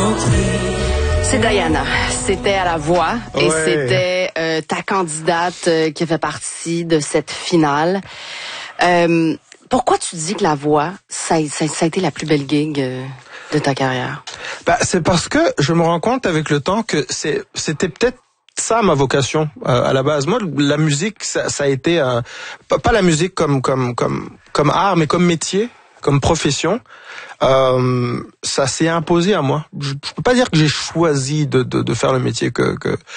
C'est Diana. C'était à la voix et c'était ta candidate qui fait partie de cette finale. Pourquoi tu dis que la voix, ça a été la plus belle gig de ta carrière? C'est parce que je me rends compte avec le temps que c'était peut-être ça ma vocation à la base. Moi, la musique, ça a été pas la musique comme art, mais comme métier, comme profession. Ça s'est imposé à moi. Je peux pas dire que j'ai choisi de faire le métier que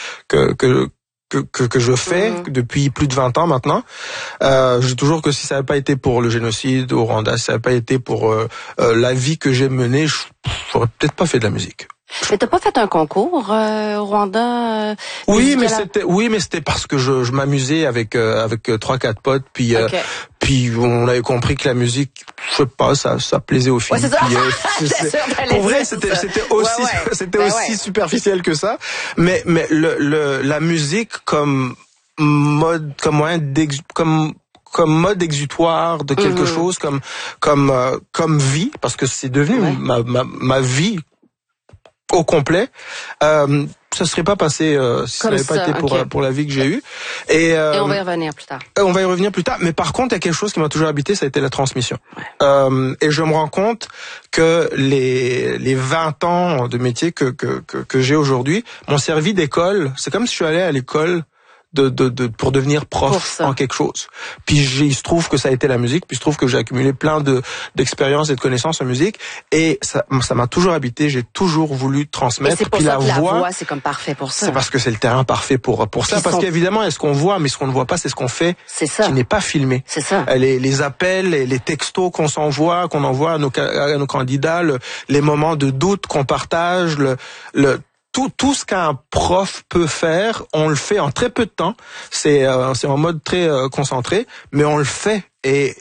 je fais depuis plus de 20 ans maintenant. Je dis toujours que si ça n'avait pas été pour le génocide au Rwanda, si ça n'avait pas été pour la vie que j'ai menée, j'aurais peut-être pas fait de la musique. Mais t'as pas fait un concours au Rwanda? Oui, mais c'était parce que je m'amusais avec 3-4 potes, puis on avait compris que la musique, je sais pas, ça plaisait aux filles. Ouais, c'est ça. Pour vrai, c'était aussi superficiel que ça. Mais la musique comme mode, comme moyen comme mode exutoire de quelque chose, comme vie, parce que c'est devenu ma vie au complet, ça serait pas passé si ça n'avait pas été pour la vie que j'ai eue. Et on va y revenir plus tard. On va y revenir plus tard, mais par contre, il y a quelque chose qui m'a toujours habité, ça a été la transmission. Ouais. Et je me rends compte que les 20 ans de métier que j'ai aujourd'hui m'ont servi d'école. C'est comme si je suis allé à l'école pour devenir prof en quelque chose. Puis il se trouve que ça a été la musique, puis il se trouve que j'ai accumulé plein d'expériences et de connaissances en musique, et ça m'a toujours habité, j'ai toujours voulu transmettre. Et c'est pour puis ça la que voix, la voix, c'est comme parfait pour ça. C'est parce que c'est le terrain parfait pour ça, parce qu'évidemment, est-ce qu'on voit, mais ce qu'on ne voit pas, c'est ce qu'on fait, qui n'est pas filmé. C'est ça. Les appels, les textos qu'on envoie à nos candidats, les moments de doute qu'on partage, tout ce qu'un prof peut faire, on le fait en très peu de temps. C'est en mode très concentré, mais on le fait et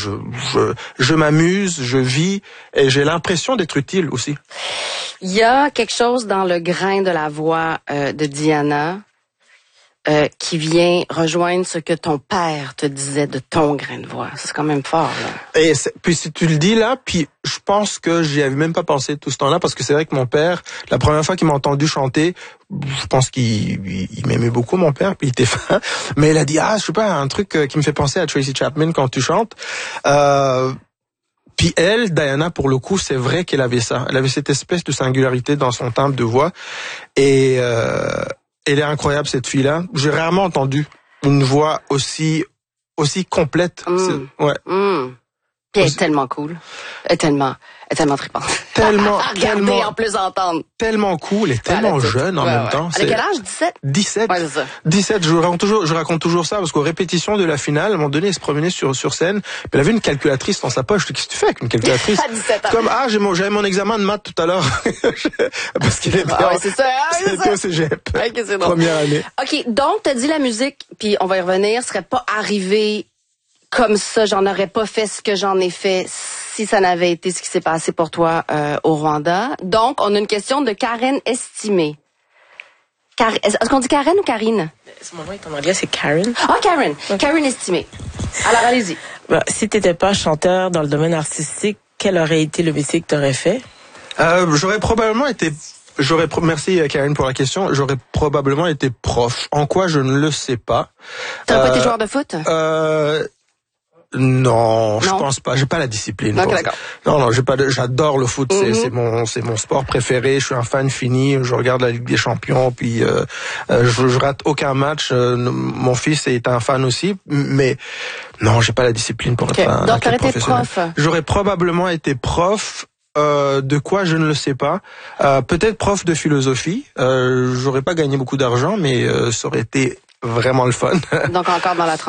je m'amuse, je vis et j'ai l'impression d'être utile aussi. Il y a quelque chose dans le grain de la voix de Diana qui vient rejoindre ce que ton père te disait de ton grain de voix. C'est quand même fort, là. Et puis si tu le dis là, puis je pense que j'y avais même pas pensé tout ce temps-là, parce que c'est vrai que mon père, la première fois qu'il m'a entendu chanter, je pense qu'il m'aimait beaucoup, mon père, puis il était fan, mais il a dit, je sais pas, un truc qui me fait penser à Tracy Chapman quand tu chantes. Puis elle, Diana, pour le coup, c'est vrai qu'elle avait ça. Elle avait cette espèce de singularité dans son timbre de voix, et elle est incroyable, cette fille-là. J'ai rarement entendu une voix aussi complète. Ouais. Puis elle est tellement cool. Elle est tellement trippante. Tellement en plus entendre. Tellement cool et tellement jeune en même temps. Elle a quel âge? 17? 17. Ouais, c'est ça. 17, je raconte toujours ça, parce qu'aux répétitions de la finale, à un moment donné, elle se promenait sur scène, puis elle avait une calculatrice dans sa poche. Qu'est-ce que tu fais avec une calculatrice? À 17 ans. Comme, j'avais mon examen de maths tout à l'heure. Parce qu'il était c'est ça. C'était au cégep. Okay, c'est drôle. Première année. OK, donc t'as dit la musique, puis on va y revenir, serait pas arrivé comme ça, j'en aurais pas fait ce que j'en ai fait si ça n'avait été ce qui s'est passé pour toi au Rwanda. Donc, on a une question de Karen Estimé. Est-ce qu'on dit Karen ou Karine? Mon nom est en anglais, c'est Karen. Karen. Okay. Karen Estimé. Alors, allez-y. Si t'étais pas chanteur dans le domaine artistique, quel aurait été le métier que t'aurais fait? J'aurais probablement été... Merci Karen pour la question. J'aurais probablement été prof. En quoi, je ne le sais pas. T'aurais pas été joueur de foot? Non, je pense pas. J'ai pas la discipline. Okay, d'accord. Non, j'adore le foot. C'est mon sport préféré. Je suis un fan fini. Je regarde la Ligue des Champions. Puis je rate aucun match. Mon fils est un fan aussi. Mais non, j'ai pas la discipline pour être un Donc, professionnel. été prof. J'aurais probablement été prof. De quoi, je ne le sais pas. Peut-être prof de philosophie. J'aurais pas gagné beaucoup d'argent, mais ça aurait été vraiment le fun. Donc encore dans la